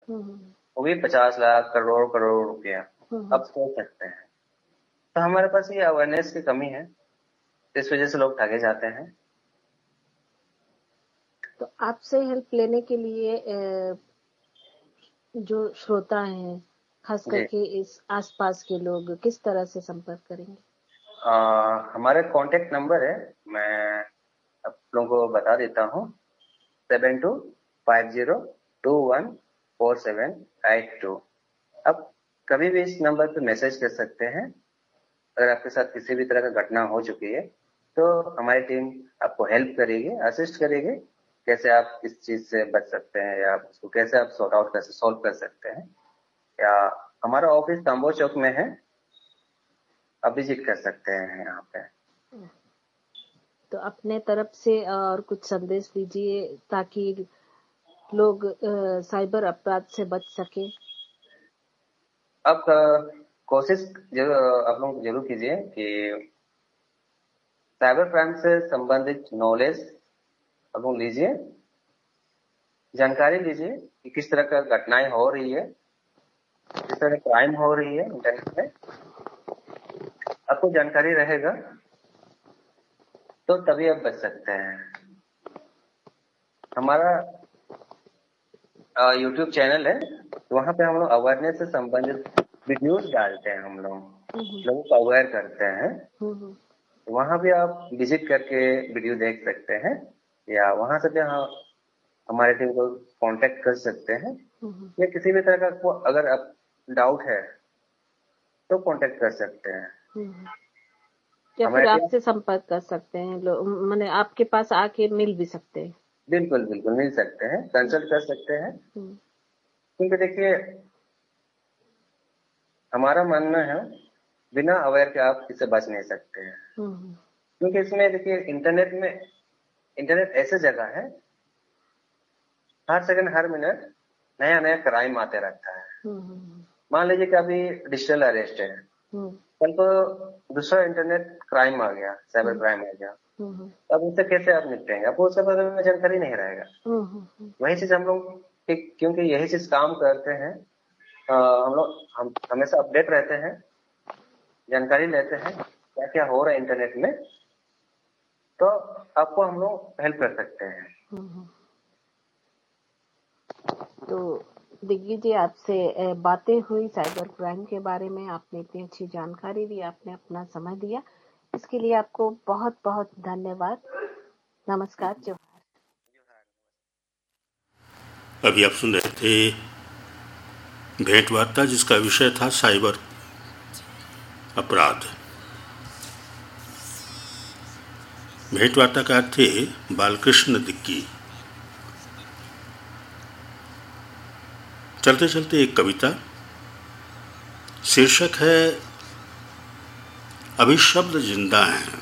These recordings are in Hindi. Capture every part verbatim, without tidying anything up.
हम्म, वो भी पचास लाख करोड़ करोड़ रुपया हम्म। अब सोच सकते हैं। तो हमारे पास ये अवेयरनेस की कमी है, इस वजह से लोग ठगे जाते हैं। तो आपसे हेल्प लेने के लिए अ, जो श्रोता हैं, खास जी, करके इस आसपास के लोग किस तरह से संपर्क करेंगे? आ, हमारे कांटेक्ट नंबर है, मैं आप लोगों को बता देता हूँ। Seven to five zero to one four seven eight to. आप कभी भी इस नंबर पे मैसेज कर सकते हैं। अगर आपके साथ किसी भी तरह का घटना हो चुकी है तो हमारी टीम आपको हेल्प करेगी, असिस्ट करेगी, कैसे आप इस चीज से बच सकते हैं या उसको कैसे आप सॉर्ट आउट कैसे सॉल्व कर सकते हैं। या हमारा ऑफिस तांबो चौक में है, आप विजिट कर सकते हैं यहाँ पे। तो अपने तरफ से और कुछ संदेश दीजिए ताकि लोग अ, साइबर अपराध से बच सके। आप अ, कोशिश जरूर आप लोग जरूर कीजिए कि साइबर क्राइम से संबंधित नॉलेज आप लोग लीजिए, जानकारी लीजिए कि किस तरह का घटनाएं हो रही है, किस तरह क्राइम हो रही है इंटरनेट में। आपको जानकारी रहेगा तो तभी आप बच सकते हैं। हमारा यूट्यूब चैनल है, वहाँ पे हम लोग अवेयरनेस से संबंधित वीडियोस डालते हैं, हम लोग हम्म, लोगों को अवेयर करते हैं। हम्म, वहाँ भी आप विजिट करके वीडियो देख सकते हैं, या वहाँ से भी हाँ हमारे टीम को कांटेक्ट कर सकते हैं। हम्म। या किसी भी तरह का को अगर आप डाउट है तो कांटेक्ट कर सकते हैं हम्म। या फिर हमारी टीम। आपसे संपर्क कर सकते हैं लोग, माने आपके पास आके मिल भी सकते हैं। बिल्कुल बिल्कुल मिल सकते हैं, कंसल्ट कर सकते हैं। हम्म, क्योंकि देखिए हमारा मानना है बिना अवेयर के आप इससे बच नहीं सकते हैं। हम्म, क्योंकि इसमें देखिए इंटरनेट में इंटरनेट ऐसी जगह है, हर सेकंड हर मिनट नया नया क्राइम आते रहता है। हम्म, मान लीजिए कि अभी डिजिटल अरेस्ट है, हम्म, कल को दूसरा इंटरनेट क्राइम आ गया, साइबर हम्म, क्राइम आ गया, हम्म, अब उससे कैसे आप निपटेंगे? आपको उसके बारे में जानकारी नहीं रहेगा। हम्म, वही चीज हम लोग कि- क्योंकि यही चीज काम करते हैं, अ, हम लोग हम हमेशा अपडेट रहते हैं, जानकारी लेते हैं क्या क्या हो रहा है इंटरनेट में, तो आपको हम लोग हेल्प कर सकते हैं। हम्म। तो दिग्विजय, आपसे अ, बातें हुई साइबर क्राइम के बारे में, आपने इतनी अच्छी जानकारी दी, आपने अपना समय दिया, इसके लिए आपको बहुत बहुत धन्यवाद। नमस्कार, जोहार। अभी आप सुन रहे थे भेंट वार्ता, जिसका विषय था साइबर अपराध। भेंट वार्ताकार थे बालकृष्ण दिग्गी। चलते चलते एक कविता, शीर्षक है अभी शब्द जिंदा हैं,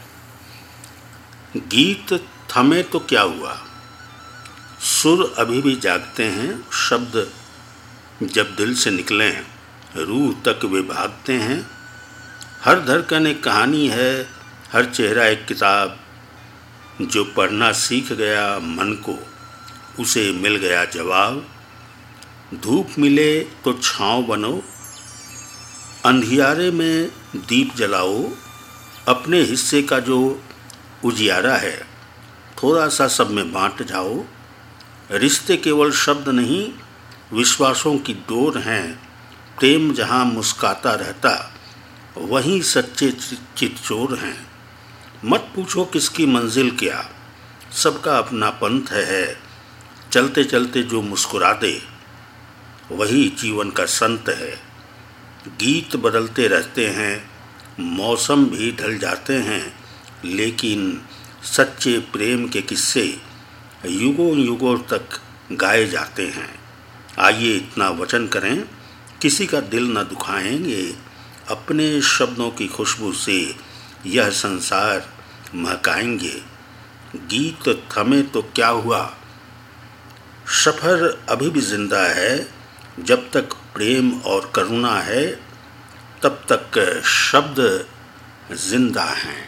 गीत थमे तो क्या हुआ, सुर अभी भी जागते हैं, शब्द जब दिल से निकले रूह तक वे भागते हैं। हर धड़कन एक कहानी है, हर चेहरा एक किताब, जो पढ़ना सीख गया मन को उसे मिल गया जवाब। धूप मिले तो छाँव बनो, अंधियारे में दीप जलाओ, अपने हिस्से का जो उजियारा है थोड़ा सा सब में बांट जाओ। रिश्ते केवल शब्द नहीं, विश्वासों की डोर हैं, प्रेम जहाँ मुस्काता रहता वहीं सच्चे चितचोर हैं। मत पूछो किसकी मंजिल क्या, सबका अपना पंथ है, चलते चलते जो मुस्कुरा दे वही जीवन का संत है। गीत बदलते रहते हैं, मौसम भी ढल जाते हैं, लेकिन सच्चे प्रेम के किस्से युगों युगों तक गाए जाते हैं। आइए इतना वचन करें, किसी का दिल न दुखाएंगे, अपने शब्दों की खुशबू से यह संसार महकाएंगे। गीत थमे तो क्या हुआ, सफर अभी भी जिंदा है, जब तक प्रेम और करुणा है तब तक शब्द जिंदा हैं।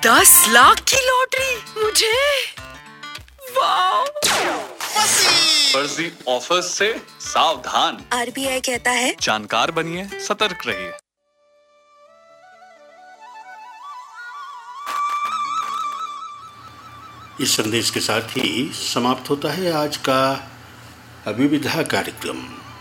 दस लाख की लॉटरी मुझे। वाह! फर्जी ऑफर्स से सावधान। आरबीआई कहता है जानकार बनिए, सतर्क रहिए। इस संदेश के साथ ही समाप्त होता है आज का विविधा कार्यक्रम।